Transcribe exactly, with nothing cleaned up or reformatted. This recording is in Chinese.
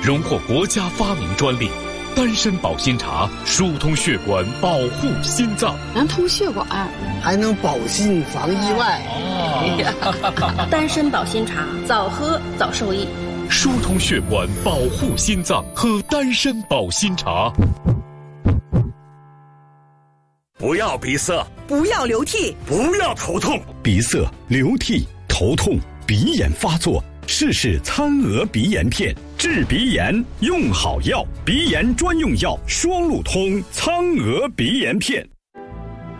荣获国家发明专利。丹参保心茶疏通血管，保护心脏， 能通血管， 还能保心防意外。 哦、丹参保心茶，早喝早受益。 疏通血管，保护心脏，喝丹参保心茶。 不要鼻塞， 不要流涕， 不要头痛。 鼻塞、流涕、头痛、鼻炎发作，试试苍鹅鼻炎片，治鼻炎用好药，鼻炎专用药双路通苍鹅鼻炎片。